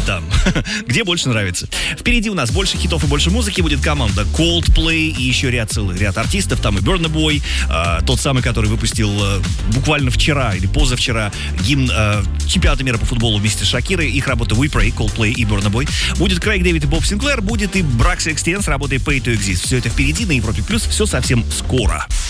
там, где больше нравится. Впереди у нас больше хитов и больше музыки. Будет команда Coldplay и еще целый ряд артистов. Там и Burna Boy, тот самый, который выпустил буквально вчера или позавчера гимн чемпионата мира по футболу вместе с Шакирой. Их работа We Pray, Coldplay и Burna Boy. Будет Крейг Дэвид и Боб Синклер. Будет и Бракс Экстен с работой Pay to Exist. Все это впереди на Европе Плюс. Все совсем скоро.